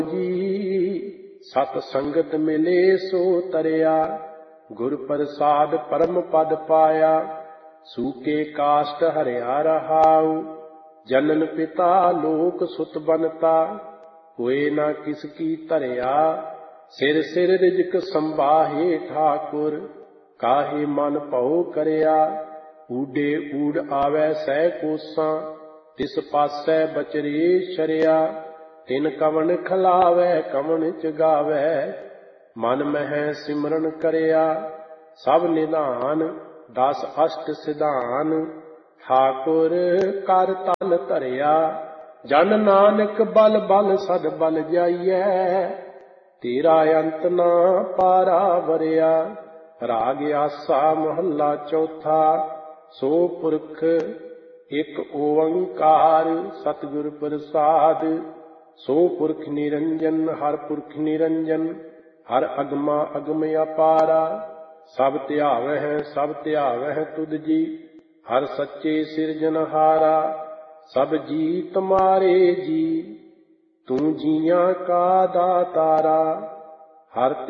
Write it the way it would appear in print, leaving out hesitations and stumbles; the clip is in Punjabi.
ਜੀ ਸਤ ਸੰਗਤ ਮਿਲੇ ਸੋ ਤਰਿਆ, ਗੁਰ ਪ੍ਰਸਾਦ ਪਰਮ ਪਦ ਪਾਇਆ। ਸੂਕੇ ਕਾਸ਼ਟ ਹਰਿਆ ਰਹਾਉ, ਜਨਨ ਪਿਤਾ ਲੋਕ ਸੁਤ ਬਨਤਾ। ਹੋਏ ਨਾ ਕਿਸ ਕੀ ਧਰਿਆ, ਸਿਰ ਸਿਰ ਰਿਜਕ ਸੰਭਾਹੇ ਠਾਕੁਰ। ਕਾਹੇ ਮਨ ਭਉ ਕਰਿਆ, ਊਡੇ ਊੜ ਆਵੈ ਸਹਿ ਕੋਸਾਂ। ਤਿਸ ਪਾਸੈ ਬਚਰੇ ਸ਼ਰਿਆ, ਤਿਨ ਕਵਣ ਖਲਾਵੈ ਕਵਣ ਚਗਾਵੈ। ਮਨ ਮਹਿ ਸਿਮਰਨ ਕਰਿਆ, ਸਭ ਨਿਧਾਨ 10 ਅਸ਼ਟ ਸਿਧਾਨ। ਠਾਕੁਰ ਕਰ ਤਲ ਧਰਿਆ, ਜਨ ਨਾਨਕ ਬਲ ਬਲ ਸਦ ਬਲ ਜਾਈਐ। ਤੇਰਾ ਅੰਤ ਨਾ ਪਾਰਾ ਵਰਿਆ। ਰਾਗ ਆਸਾ ਮਹੱਲਾ ਚੌਥਾ। ਸੋ ਪੁਰਖ ਇਕ ਓੰਕਾਰ, ਸਤਿਗੁਰ ਪ੍ਰਸਾਦ। ਸੋ ਪੁਰਖ ਨਿਰੰਜਨ, ਹਰ ਪੁਰਖ ਨਿਰੰਜਨ। ਹਰ ਅਗਮਾ ਅਗਮ ਅਪਾਰਾ, ਸਭ ਧਿਆਵਹਿ ਸਭ ਧਿਆਵਹਿ ਤੁਧ ਜੀ। ਹਰ ਸੱਚੇ ਸਿਰਜਨਹਾਰਾ, ਸਭ ਜੀ ਤੁਮਾਰੇ ਜੀ। ਤੂੰ ਜੀਆਂ ਕਾ ਦਾਤਾਰਾ। ਹਰ